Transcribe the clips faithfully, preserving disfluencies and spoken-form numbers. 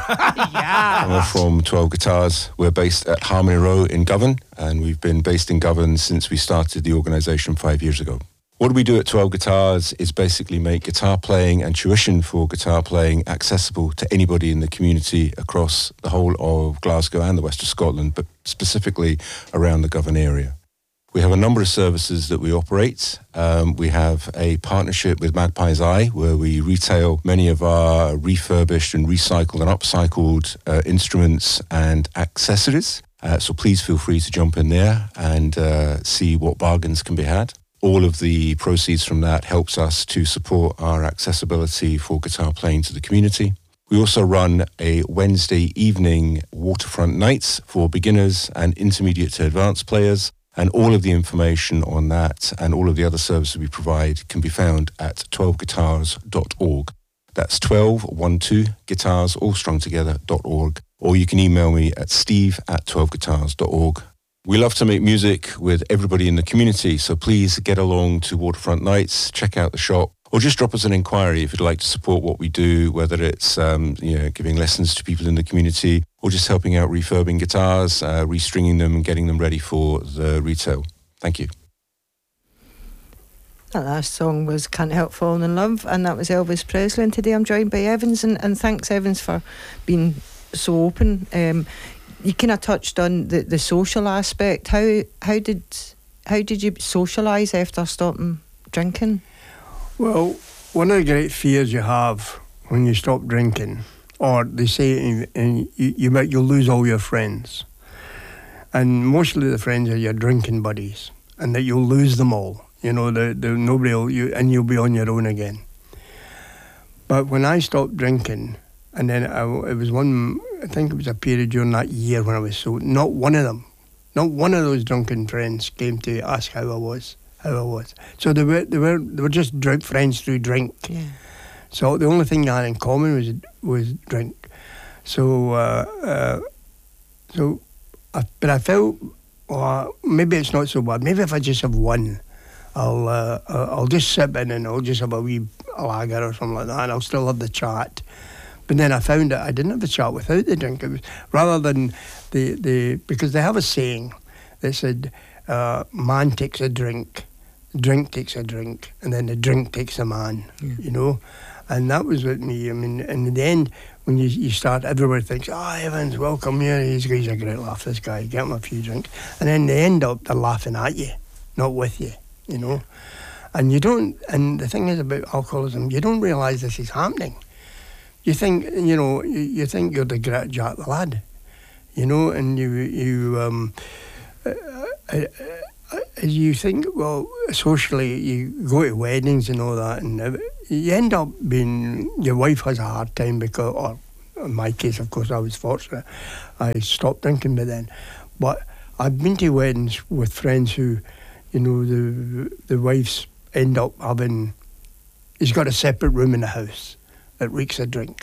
Yeah. And we're from twelve Guitars. We're based at Harmony Row in Govan, and we've been based in Govan since we started the organisation five years ago. What we do at twelve Guitars is basically make guitar playing and tuition for guitar playing accessible to anybody in the community across the whole of Glasgow and the west of Scotland, but specifically around the Govan area. We have a number of services that we operate. Um, we have a partnership with Magpie's Eye, where we retail many of our refurbished and recycled and upcycled uh, instruments and accessories. Uh, so please feel free to jump in there and uh, see what bargains can be had. All of the proceeds from that helps us to support our accessibility for guitar playing to the community. We also run a Wednesday evening waterfront nights for beginners and intermediate to advanced players. And all of the information on that and all of the other services we provide can be found at twelve guitars dot org. That's twelve, one, two, guitars, all strung together, dot org. Or you can email me at steve at twelve guitars dot org. We love to make music with everybody in the community, so please get along to Waterfront Nights, check out the shop, or just drop us an inquiry if you'd like to support what we do, whether it's um, you know, giving lessons to people in the community or just helping out refurbing guitars, uh, restringing them and getting them ready for the retail. Thank you. That last song was Can't Help Falling in Love, and that was Elvis Presley. And today I'm joined by Evans, and, and thanks, Evans, for being so open. Um, you kind of touched on the, the social aspect. How how did how did you socialise after stopping drinking? Well, one of the great fears you have when you stop drinking, or they say and you, you might you'll lose all your friends, and mostly the friends are your drinking buddies, and that you'll lose them all. You know, the, the nobody will you, and you'll be on your own again. But when I stopped drinking, and then I, it was one, I think it was a period during that year when I was so, not one of them, not one of those drunken friends came to ask how I was. How I was. So they were they were they were just drink friends through drink. Yeah. So the only thing I had in common was was drink. So uh, uh, so, I, but I felt, well, maybe it's not so bad. Maybe if I just have one, I'll uh, I'll just sip in and I'll just have a wee lager or something like that, and I'll still have the chat. But then I found that I didn't have the chat without the drink. It was rather than the the because they have a saying that said, uh, "Man takes a drink." Drink takes a drink, and then the drink takes a man, yeah. You know, and that was with me. I mean, in the end, when you you start, everybody thinks, "Oh, Evans, welcome here. He's, he's a great laugh. This guy, get him a few drinks," and then they end up they're laughing at you, not with you, you know. And you don't. And the thing is about alcoholism, you don't realise this is happening. You think, you know, you, you think you're the great Jack the Lad, you know, and you you um. Uh, uh, As you think, well, socially, you go to weddings and all that, and you end up being, your wife has a hard time because, or in my case, of course, I was fortunate. I stopped drinking by then. But I've been to weddings with friends who, you know, the the wives end up having, he's got a separate room in the house that reeks of drink.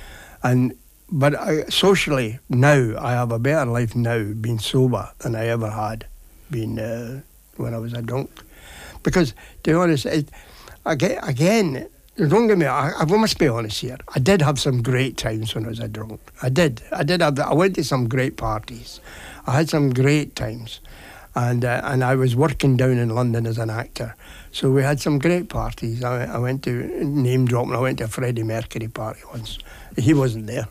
And, but I, socially, now, I have a better life now, being sober, than I ever had. Been uh, when I was a drunk, because to be honest, it, again, again, don't get me. I, I must be honest here. I did have some great times when I was a drunk. I did. I did have. I went to some great parties. I had some great times, and uh, and I was working down in London as an actor, so we had some great parties. I, I went to name dropping. I went to a Freddie Mercury party once. He wasn't there.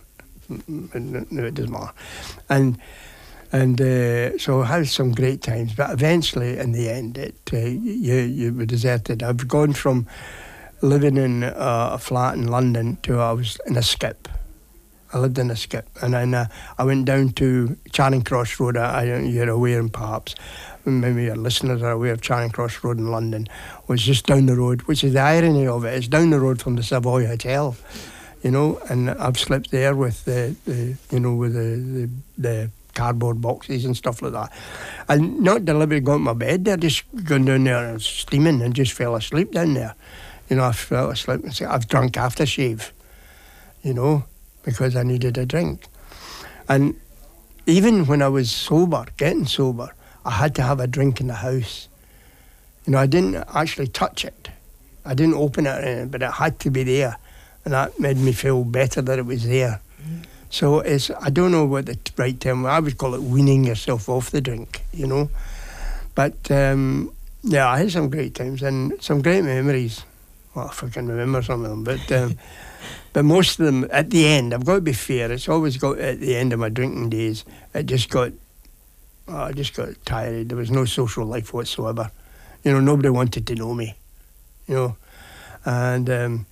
No, it doesn't matter, and. And uh, so I had some great times, but eventually, in the end, it uh, you you were deserted. I've gone from living in uh, a flat in London to I was in a skip. I lived in a skip, and then uh, I went down to Charing Cross Road. I, you're aware, and perhaps maybe your listeners are aware of Charing Cross Road in London. Was just down the road, which is the irony of it. It's down the road from the Savoy Hotel, you know. And I've slept there with the, the you know, with the the. the cardboard boxes and stuff like that, and not deliberately got my bed there, just gone down there and steaming and just fell asleep down there. You know, I fell asleep and said, I've drunk aftershave, you know, because I needed a drink. And even when I was sober, getting sober, I had to have a drink in the house. You know, I didn't actually touch it. I didn't open it or anything, but it had to be there, and that made me feel better that it was there. Mm. So it's, I don't know what the right term, I would call it weaning yourself off the drink, you know. But, um, yeah, I had some great times and some great memories. Well, if I can remember some of them. But um, but most of them, at the end, I've got to be fair, it's always got, at the end of my drinking days, it just got, oh, I just got tired. There was no social life whatsoever. You know, nobody wanted to know me, you know. And, um,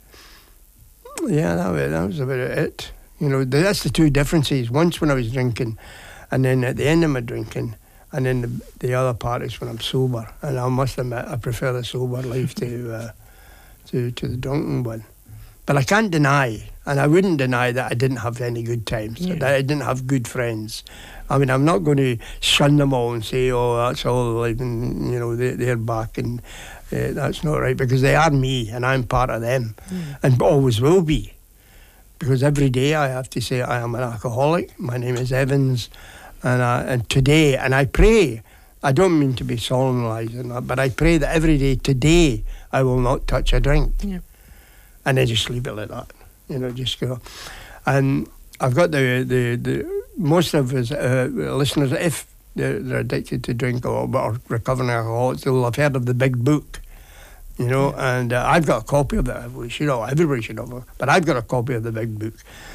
yeah, that was, that was about it. You know, that's the two differences. Once when I was drinking, and then at the end of my drinking, and then the, the other part is when I'm sober. And I must admit, I prefer the sober life to uh, to to the drunken one. But I can't deny, and I wouldn't deny that I didn't have any good times. Yeah. That I didn't have good friends. I mean, I'm not going to shun them all and say, "Oh, that's all," like, and, you know, they, they're back, and uh, that's not right, because they are me, and I'm part of them, Mm. and always will be. Because every day I have to say I am an alcoholic. My name is Evans, and I, and today, and I pray. I don't mean to be solemnising that, but I pray that every day, today, I will not touch a drink, Yeah. and then just leave it like that. You know, just go. And I've got the the, the most of us uh, listeners, if they're, they're addicted to drink or, or recovering alcoholics, they will have heard of the Big Book. You know, yeah. and uh, I've got a copy of it. We should all, everybody should have it. But I've got a copy of the Big Book,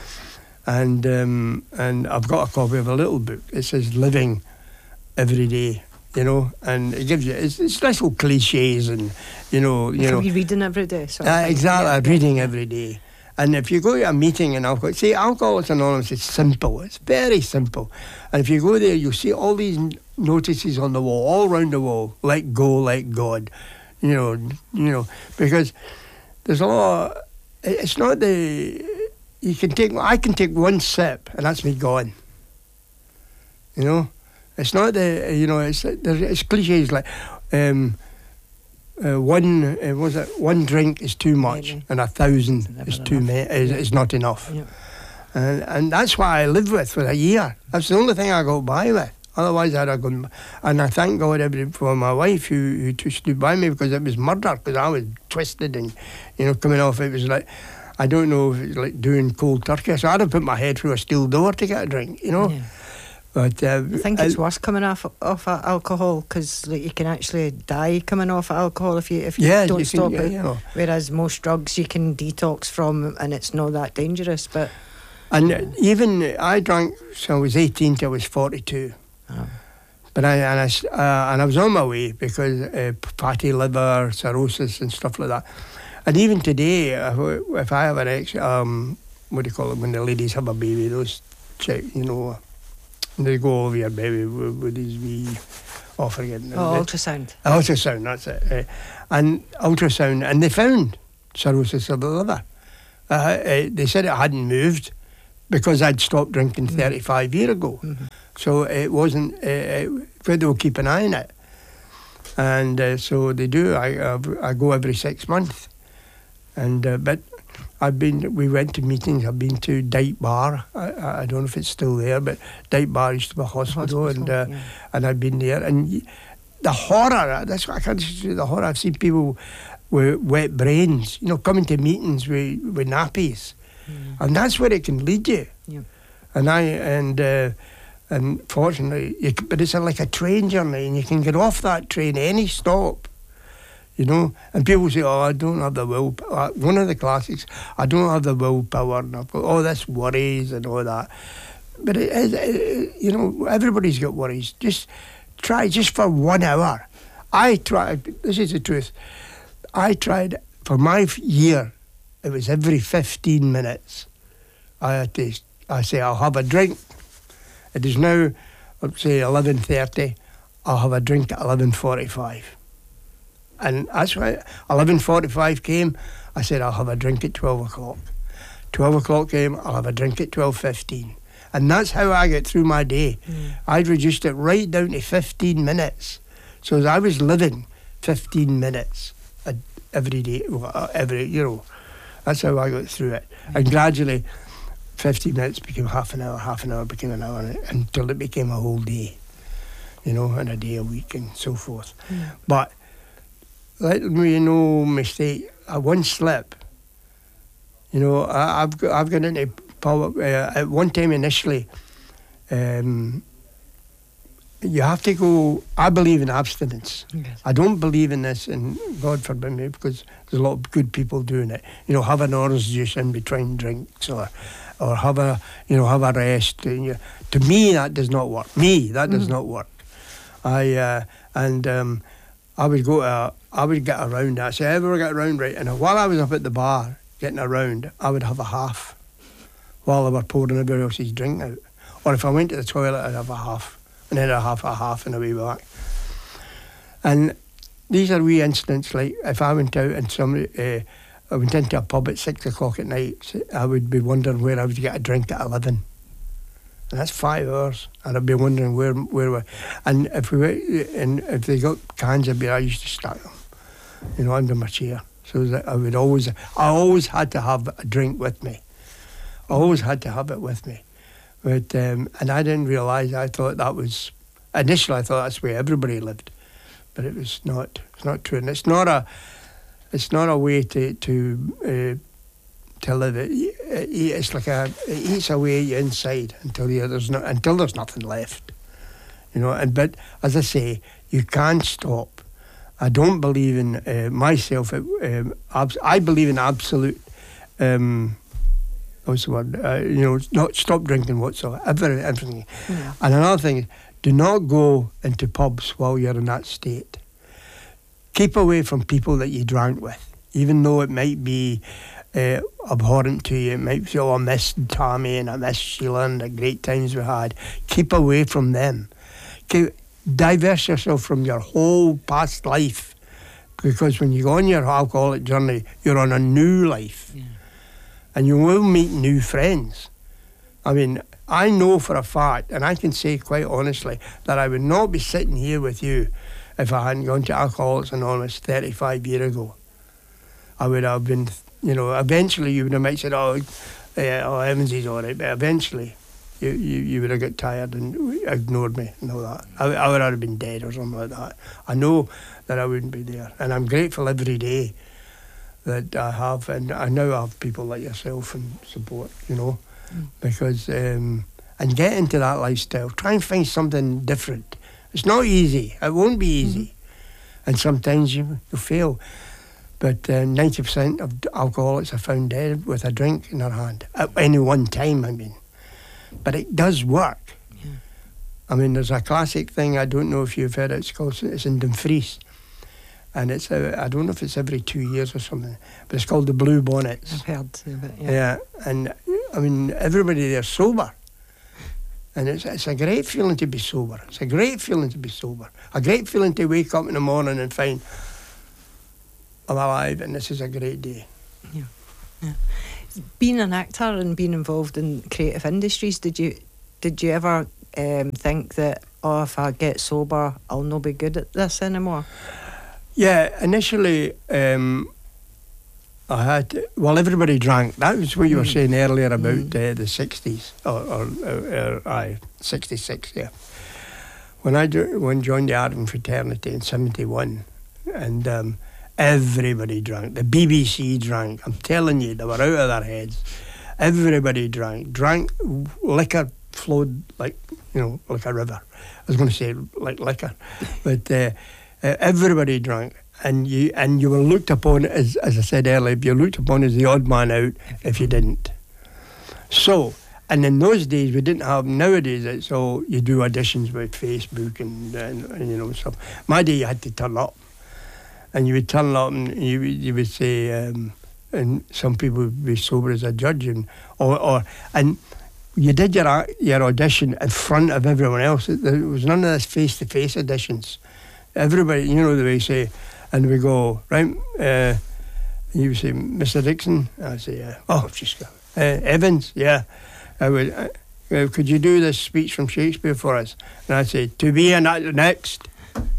and um, and I've got a copy of a little book. It says "Living Every Day," you know, and it gives you it's, it's little cliches, and you know, you know, you're reading every day. Sort uh, of exactly, yeah. reading every day. And if you go to a meeting in alcohol, see, Alcoholics Anonymous, it's simple. It's very simple. And if you go there, you'll see all these notices on the wall, all around the wall. Let go, let God. You know, you know, because there's a lot. Of, it's not the you can take. I can take one sip and that's me gone. You know, it's not the you know. It's there's it's cliches like um, uh, one uh, was it one drink is too much Maybe. and a thousand Never is too many is, Yeah. is not enough. Yeah. And and that's what I lived with for a year. That's the only thing I got by with. Otherwise, I'd have gone. And I thank God every for my wife who, who stood by me, because it was murder, because I was twisted and, you know, coming off. It was like, I don't know if it was like doing cold turkey. So I'd have put my head through a steel door to get a drink, you know. Yeah. But uh, I think it's I, worse coming off off of alcohol, because like, you can actually die coming off of alcohol if you if you yeah, don't you stop can, it. you know. Whereas most drugs you can detox from, and it's not that dangerous. But And even I drank, so I was eighteen till I was forty-two. oh. But I and I uh, and I was on my way because uh, fatty liver, cirrhosis, and stuff like that. And even today, if, if I have an ex, um, what do you call it when the ladies have a baby? Those check, you know, they go over your baby with, with these wee, oh, forget it. oh, ultrasound. Ultrasound, that's it. Uh, and ultrasound, and they found cirrhosis of the liver. Uh, uh, they said it hadn't moved because I'd stopped drinking Mm. thirty-five years ago. Mm-hmm. So it wasn't, uh, but they'll keep an eye on it. And uh, so they do. I uh, I go every six months. And uh, but I've been, we went to meetings. I've been to Dyke Bar. I, I don't know if it's still there, but Dyke Bar used to be a hospital. Hospital, and uh, yeah. and I've been there. And y- the horror, that's what I can't say, the horror. I've seen people with wet brains, you know, coming to meetings with, with nappies. Mm. And that's where it can lead you. Yeah. And I and uh, and fortunately, you, c- but it's a, like a train journey, and you can get off that train any stop, you know. And people say, "Oh, I don't have the will." Uh, one of the classics, "I don't have the willpower," and I've got, "Oh, this worries and all that." But it is, it, you know, everybody's got worries. Just try, just for one hour. I tried. This is the truth. I tried for my f- year. It was every fifteen minutes. I had to. I say I'll have a drink. It is now, let's say eleven thirty. I'll have a drink at eleven forty-five. And that's why eleven forty-five came. I said I'll have a drink at twelve o'clock. twelve o'clock came. I'll have a drink at twelve fifteen. And that's how I get through my day. Mm. I'd reduced it right down to fifteen minutes. So as I was living fifteen minutes a, every day, well, every, you know, that's how I got through it. And gradually, fifteen minutes became half an hour, half an hour became an hour, until it became a whole day, you know, and a day a week and so forth. Mm. But let me no mistake, uh, one slip, you know, I, I've got, I've got into Probably, uh, at one time initially, um, you have to go. I believe in abstinence. Yes. I don't believe in this, and God forbid me, because there's a lot of good people doing it. You know, have an orange juice in between drinks, or, or have a, you know, have a rest. And you, to me, that does not work. Me, that does mm-hmm. not work. I uh, and um, I would go. To, I would get around. I say, I ever get around right, and while I was up at the bar getting around, I would have a half while they were pouring everybody else's drink out. Or if I went to the toilet, I'd have a half, and then a half, a half, and away back. And these are wee incidents, like if I went out and somebody, uh, I went into a pub at six o'clock at night, I would be wondering where I would get a drink at eleven. And that's five hours, and I'd be wondering where where we. And if we were, and if they got cans of beer, I used to stack them, you know, under my chair. So that I would always, I always had to have a drink with me. I always had to have it with me. But um, and I didn't realise. I thought that was initially. I thought that's where everybody lived, but it was not. It's not true, and it's not a. It's not a way to to uh, to live. It, it's like a. It eats away you inside until you there's no until there's nothing left, you know. And but as I say, you can't stop. I don't believe in uh, myself. Um, abs- I believe in absolute. Um, what's the word? Uh, you know, not stop drinking whatsoever. Everything. Yeah. And another thing is, do not go into pubs while you're in that state. Keep away from people that you drank with, even though it might be uh, abhorrent to you. It might feel, oh, I miss Tommy and I miss Sheila and the great times we had. Keep away from them. Keep, diverse yourself from your whole past life, because when you go on your alcoholic journey, you're on a new life. Yeah. And you will meet new friends. I mean, I know for a fact, and I can say quite honestly, that I would not be sitting here with you if I hadn't gone to Alcoholics Anonymous thirty-five years ago. I would have been, you know, eventually you would have might said, oh, uh, oh Evans, he's all right, but eventually you, you, you would have got tired and ignored me and all that. I, I would have been dead or something like that. I know that I wouldn't be there. And I'm grateful every day that I have, and I now have people like yourself and support, you know, mm. because, um, and get into that lifestyle. Try and find something different. It's not easy. It won't be easy. Mm-hmm. And sometimes you, you fail. But uh, ninety percent of alcoholics are found dead with a drink in their hand. At any one time, I mean. But it does work. Yeah. I mean, there's a classic thing, I don't know if you've heard it, it's called, it's in Dumfries. And it's, uh, I don't know if it's every two years or something, but it's called the Blue Bonnets. I've heard of it, yeah. Yeah, and I mean, everybody there's sober. And it's it's a great feeling to be sober. It's a great feeling to be sober. A great feeling to wake up in the morning and find I'm alive and this is a great day. Yeah, yeah. Being an actor and being involved in creative industries, did you did you ever um, think that, oh, if I get sober, I'll not be good at this anymore? Yeah, initially, um, I had to, well, everybody drank. That was what you mm. were saying earlier about mm. uh, the sixties, or, or, or, or aye, sixty-six. Yeah, when I do, when joined the Ardent Fraternity in seventy-one, and um, everybody drank. The B B C drank. I'm telling you, they were out of their heads. Everybody drank. Drank liquor flowed like, you know, like a river. I was going to say like liquor, but. Uh, Uh, everybody drank, and you and you were looked upon as, as I said earlier, you were looked upon as the odd man out if you didn't. So, and in those days we didn't have. Nowadays it's all you do auditions with Facebook and, and, and you know stuff. My day you had to turn up, and you would turn up and you you would say, um, and some people would be sober as a judge, and or or and. You did your your audition in front of everyone else. There was none of this face to face auditions. Everybody, you know the way you say, and we go, right, uh, you say, Mister Dixon, I say, uh, oh, just go, uh, Evans, yeah, I would, uh, could you do this speech from Shakespeare for us? And I'd say, to be and not next.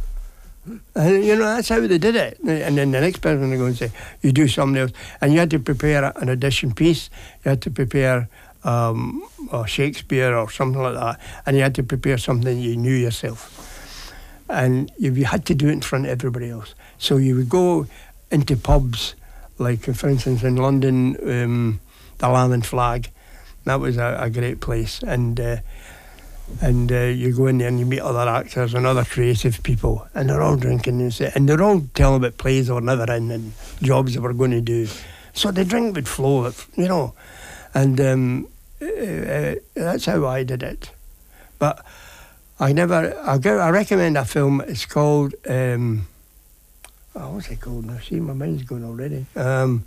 And, you know, that's how they did it. And then the next person would go and say, you do something else. And you had to prepare an audition piece, you had to prepare um, or Shakespeare or something like that, and you had to prepare something you knew yourself. And you, you had to do it in front of everybody else. So you would go into pubs, like for instance in London, um, the Lamb and Flag, That was a, a great place, and uh, and uh, you go in there and you meet other actors and other creative people, and they're all drinking and, say, and they're all telling about plays they were never in and jobs they were going to do. So the drink would flow, you know, and um, uh, uh, that's how I did it. But I never. I, go, I recommend a film. It's called. Um, oh, what's it called now? See, my mind's going already. Um,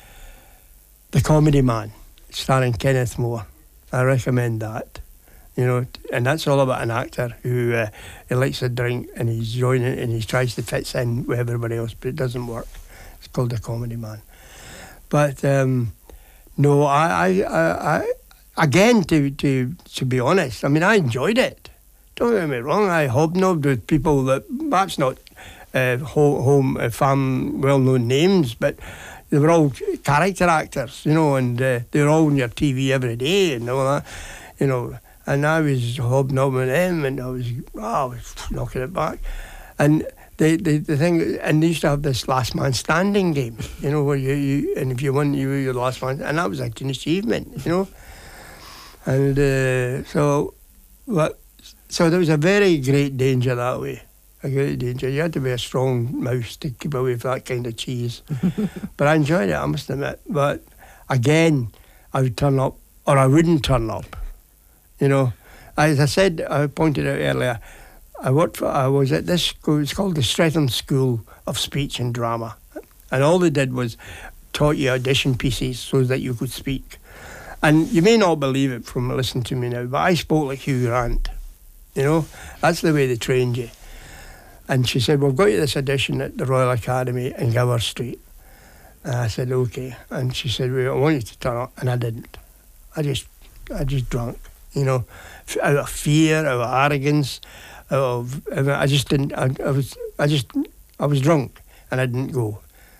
The Comedy Man, starring Kenneth Moore. I recommend that. You know, and that's all about an actor who uh, he likes to drink and he's joining and he tries to fit in with everybody else, but it doesn't work. It's called The Comedy Man. But um, no, I, I, I, I, again, to to to be honest, I mean, I enjoyed it. Don't get me wrong. I hobnobbed with people that perhaps not uh, home, uh, farm, well-known names, but they were all character actors, you know, and uh, they were all on your T V every day and all that, you know. And I was hobnobbing with them, and I was, oh, I was knocking it back. And the, the the thing, and they used to have this last man standing game, you know, where you, you and if you won, you were your last man, and that was like an achievement, you know. And uh, so, but, so there was a very great danger that way, a great danger. You had to be a strong mouse to keep away from that kind of cheese. But I enjoyed it, I must admit. But again, I would turn up, or I wouldn't turn up. You know, as I said, I pointed out earlier, I worked for, I was at this school, it's called the Streatham School of Speech and Drama. And all they did was taught you audition pieces so that you could speak. And you may not believe it from listening to me now, but I spoke like Hugh Grant. You know, that's the way they trained you. And she said, we've got you this audition at the Royal Academy in Gower Street. And I said, okay. And she said, well, I want you to turn up. And I didn't. I just, I just drank. You know, out of fear, out of arrogance, out of I just didn't. I, I was, I just, I was drunk, and I didn't go.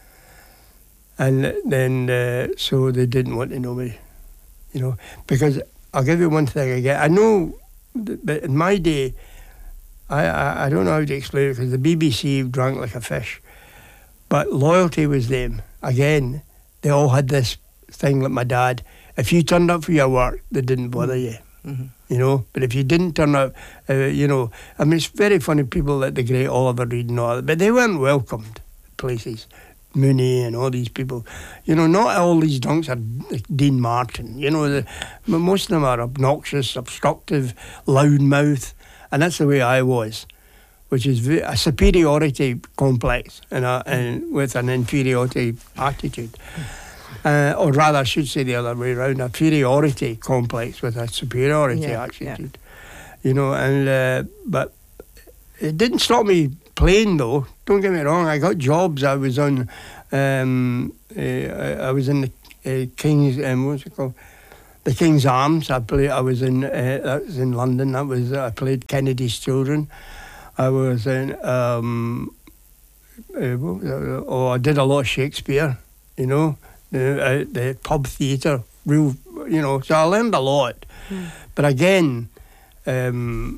And then, uh, so they didn't want to know me, you know, because I'll give you one thing again. I know, that in my day, I, I, I don't know how to explain it because the B B C drank like a fish, but loyalty was them. Again, they all had this thing like my dad. If you turned up for your work, they didn't bother you. Mm-hmm. You know, but if you didn't turn up, uh, you know, I mean, it's very funny people like the great Oliver Reed and all that, but they weren't welcomed places. Mooney and all these people, you know, not all these drunks are like Dean Martin. You know, the, most of them are obnoxious, obstructive, loud mouth, and that's the way I was, which is a superiority complex and, a, and with an inferiority attitude. Uh, or rather, I should say the other way around, a inferiority complex with a superiority yeah, attitude. Yeah. You know, and uh, but it didn't stop me playing though. Don't get me wrong. I got jobs. I was on. Um, uh, I was in the uh, King's. Um, what's it called? The King's Arms. I played. I was in. Uh, that was in London. That was. I played Kennedy's Children. I was in. Um, uh, oh, I did a lot of Shakespeare. You know. The, uh, the pub theatre, real, you know, so I learned a lot. Mm. But again, um,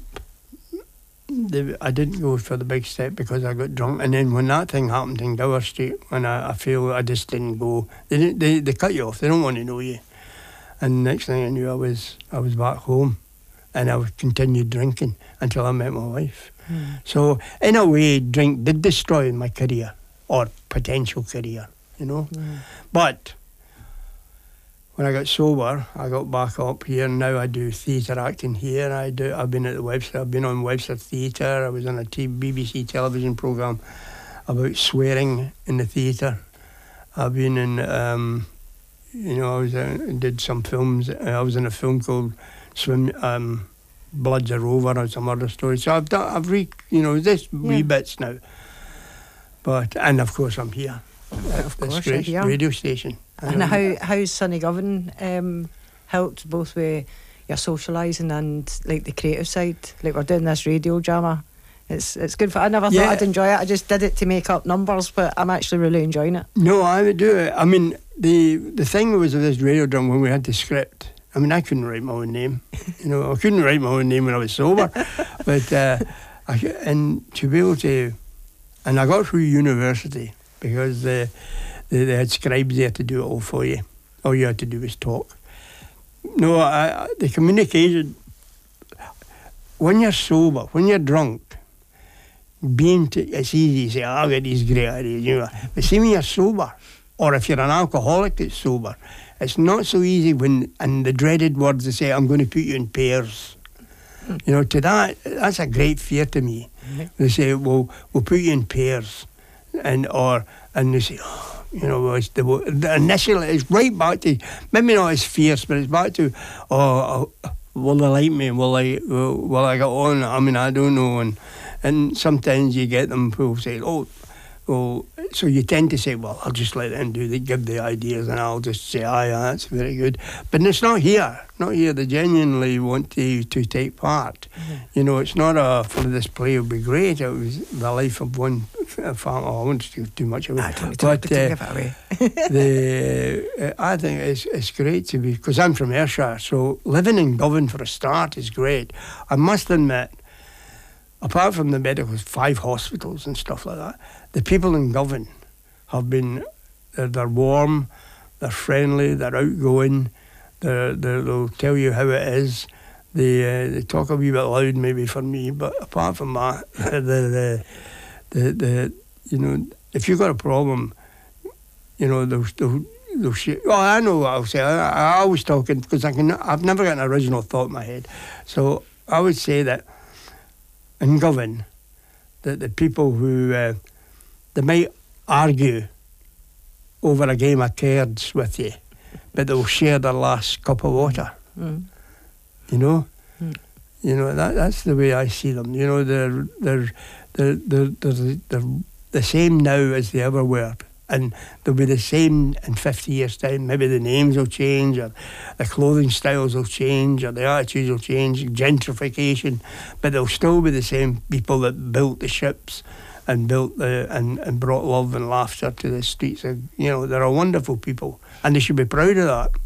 the, I didn't go for the big step because I got drunk. And then when that thing happened in Gower Street, when I, I feel I just didn't go, they, didn't, they they cut you off. They don't want to know you. And the next thing I knew, I was I was back home, and I continued drinking until I met my wife. Mm. So in a way, drink did destroy my career or potential career. You know, mm. But when I got sober, I got back up here, and now I do theatre acting here. I do. I've been at the Webster. I've been on Webster Theatre. I was on a t- B B C television programme about swearing in the theatre. I've been in, um, you know, I was uh, did some films. I was in a film called Swim, um, Bloods Are Over, or some other story. So I've done. I've re, you know, this yeah. wee bits now. But and of course I'm here. At of course, this great radio station. And how how's Sunny Govan um, helped both with your socialising and like the creative side? Like we're doing this radio drama. It's it's good for. I never yeah. thought I'd enjoy it. I just did it to make up numbers, but I'm actually really enjoying it. No, I would do it. I mean, the the thing was with this radio drama when we had the script. I mean, I couldn't write my own name. You know, I couldn't write my own name when I was sober. But uh, I, and to be able to, and I got through university. Because uh, they, they had scribes there to do it all for you. All you had to do was talk. no, I, I, the communication, when you're sober, when you're drunk, being to, it's easy to say, oh, I've got these great ideas, you know. But see, when you're sober, or if you're an alcoholic that's sober, it's not so easy when, and the dreaded words they say, I'm going to put you in pairs. Mm. You know, to that, that's a great fear to me. Mm-hmm. They say, well, we'll put you in pairs. And, or, and they say, oh, you know, it's the, the initial, it's right back to, maybe not as fierce, but it's back to, oh, oh will they like me? Will I, will, will I get on? I mean, I don't know. And, and sometimes you get them who say, oh, well, so you tend to say, well, I'll just let them do, they give the ideas and I'll just say, aye, aye, that's very good. But it's not here, not here. They genuinely want to, to take part. Mm-hmm. You know, it's not a, for this play would be great. It was the life of one family. Oh, I won't give too much away. I don't but, but uh, give it away. the, uh, I think it's, it's great to be, because I'm from Ayrshire, so living in Govan for a start is great. I must admit, apart from the medical, five hospitals and stuff like that, the people in Govan have been, they're, they're warm, they're friendly, they're outgoing, they're, they're, they'll tell you how it is. They uh, they talk a wee bit loud maybe for me, but apart from that, the, the, the, the you know, if you've got a problem, you know, they'll, they'll, they'll share. Oh, I know what I'll say. I, I always talking, because I can, I've never got an original thought in my head. So I would say that in Govan, that the people who, uh, they might argue over a game of cards with you, but they'll share their last cup of water. Mm. You know? Mm. You know, that that's the way I see them. You know, they're, they're, they're, they're, they're, they're the same now as they ever were. And they'll be the same in fifty years' time. Maybe the names will change, or the clothing styles will change, or the attitudes will change, gentrification, but they'll still be the same people that built the ships and built the and, and brought love and laughter to the streets. You know, they're a wonderful people, and they should be proud of that.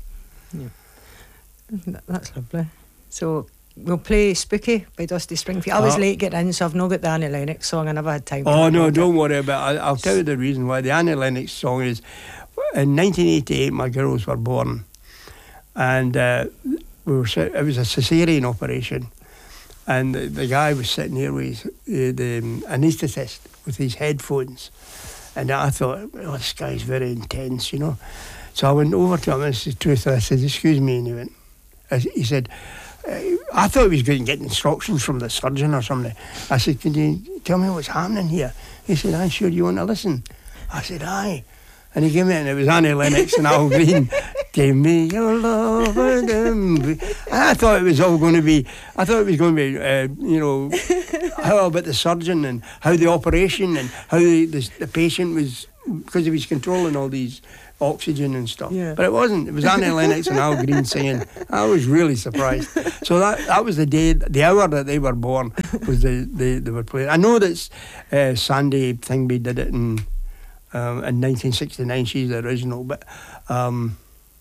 Yeah, that's lovely. So we'll play Spooky by Dusty Springfield. I was uh, late getting in, so I've not got the Annie Lennox song. I never had time to Oh, no, don't worry about it. I'll tell you the reason why. The Annie Lennox song is, in nineteen eighty-eight, my girls were born. And uh, we were it was a caesarean operation. And the, the guy was sitting here with uh, the um, anaesthetist with his headphones. And I thought, oh, this guy's very intense, you know. So I went over to him, and this is the truth. I said, excuse me. And he went, he said, I thought he was going to get instructions from the surgeon or something. I said, can you tell me what's happening here? He said, I'm sure you want to listen. I said, aye. And he came in, and it was Annie Lennox and Al Green. Give me your love. And I thought it was all going to be, I thought it was going to be, uh, you know, how about the surgeon and how the operation and how the, the, the patient was, because he was controlling all these oxygen and stuff. Yeah. But it wasn't. It was Annie Lennox and Al Green singing. I was really surprised. So that that was the day, the hour that they were born was the they, they were playing. I know that uh, Sandy Thingby did it in um, in nineteen sixty-nine. She's the original, but um,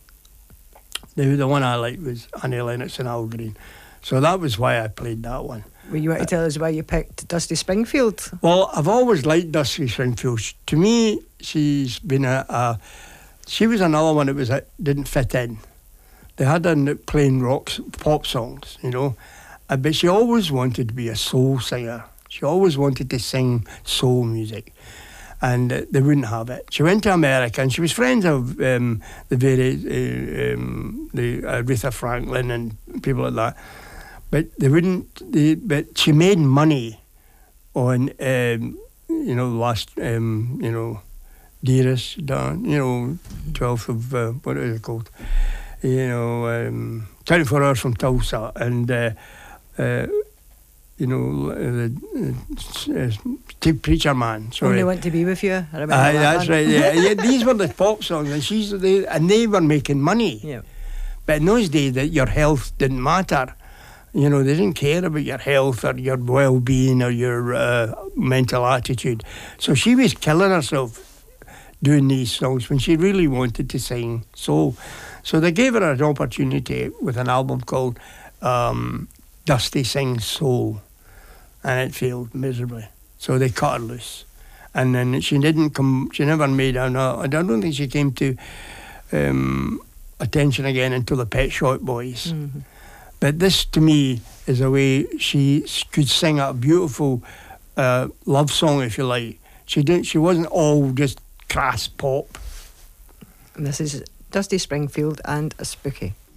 the the one I liked was Annie Lennox and Al Green. So that was why I played that one. Well, you want to tell us why you picked Dusty Springfield? Well, I've always liked Dusty Springfield. To me, she's been a, a She was another one that was that didn't fit in. They had her playing rock, pop songs, you know, uh, but she always wanted to be a soul singer. She always wanted to sing soul music, and uh, they wouldn't have it. She went to America, and she was friends of um, the very uh, um, the Aretha Franklin and people like that, but they wouldn't. They, but she made money on, um, you know, last, um, you know. Dearest, Dawn, you know, twelfth of, uh, what is it called? You know, um, twenty-four hours from Tulsa, and, uh, uh, you know, the uh, Preacher Man. Sorry. Only Want to Be With You. I remember uh, that that's one. right, yeah. yeah. These were the pop songs, and, she's, they, and they were making money. Yeah. But in those days, that your health didn't matter. You know, they didn't care about your health or your well-being or your uh, mental attitude. So she was killing herself doing these songs when she really wanted to sing soul. So they gave her an opportunity with an album called um, Dusty Sings Soul, and it failed miserably. So they cut her loose. And then she didn't come, she never made another, I don't think she came to um, attention again until the Pet Shop Boys. Mm-hmm. But this, to me, is a way she s- could sing a beautiful uh, love song, if you like. She didn't. She wasn't all just crass pop. And this is Dusty Springfield and a Spooky.